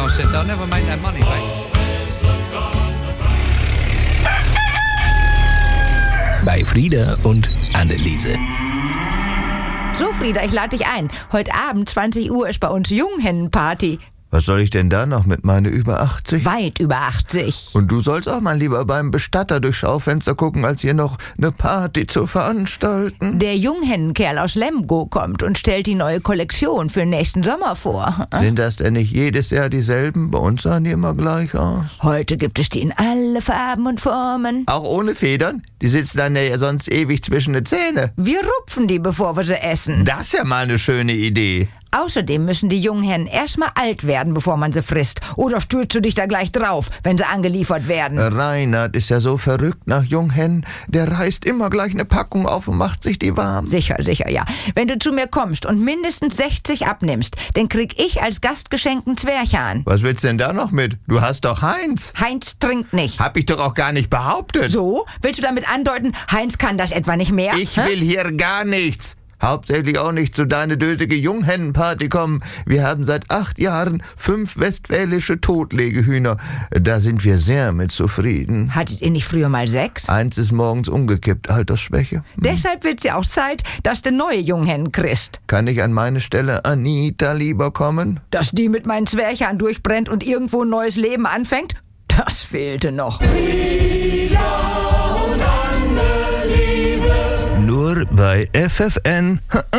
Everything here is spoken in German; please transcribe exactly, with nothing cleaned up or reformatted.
I said, they'll never make that money back. Bei Frieda und Anneliese. So, Frieda, ich lade dich ein. Heute Abend, zwanzig Uhr, ist bei uns Junghennenparty. Was soll ich denn da noch mit meine über achtzig? Weit über achtzig. Und du sollst auch mal lieber beim Bestatter durchs Schaufenster gucken, als hier noch eine Party zu veranstalten. Der Junghennenkerl aus Lemgo kommt und stellt die neue Kollektion für den nächsten Sommer vor. Sind das denn nicht jedes Jahr dieselben? Bei uns sahen die immer gleich aus. Heute gibt es die in alle Farben und Formen. Auch ohne Federn? Die sitzen dann ja sonst ewig zwischen den Zähnen. Wir rupfen die, bevor wir sie essen. Das ist ja mal eine schöne Idee. Außerdem müssen die Junghennen erstmal alt werden, bevor man sie frisst. Oder stürzt du dich da gleich drauf, wenn sie angeliefert werden? Reinhard ist ja so verrückt nach Junghennen. Der reißt immer gleich eine Packung auf und macht sich die warm. Sicher, sicher, ja. Wenn du zu mir kommst und mindestens sechzig abnimmst, dann krieg ich als Gastgeschenk einen Zwerchhahn. Was willst denn da noch mit? Du hast doch Heinz. Heinz trinkt nicht. Hab ich doch auch gar nicht behauptet. So? Willst du damit andeuten, Heinz kann das etwa nicht mehr? Ich Hä? will hier gar nichts. Hauptsächlich auch nicht zu deiner dösige Junghennenparty kommen. Wir haben seit acht Jahren fünf westfälische Totlegehühner. Da sind wir sehr mit zufrieden. Hattet ihr nicht früher mal sechs? Eins ist morgens umgekippt, Altersschwäche. Hm. Deshalb wird's ja auch Zeit, dass du neue Junghennen kriegst. Kann ich an meine Stelle Anita lieber kommen? Dass die mit meinen Zwerchhahn durchbrennt und irgendwo ein neues Leben anfängt? Das fehlte noch. Nur bei F F N.